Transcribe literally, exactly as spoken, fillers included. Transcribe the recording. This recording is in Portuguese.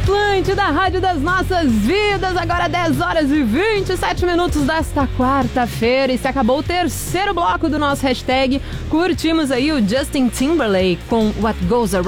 Atlântida, a rádio das nossas vidas, agora dez horas e vinte e sete minutos desta quarta-feira, e se acabou o terceiro bloco do nosso hashtag. Curtimos aí o Justin Timberlake com What Goes Around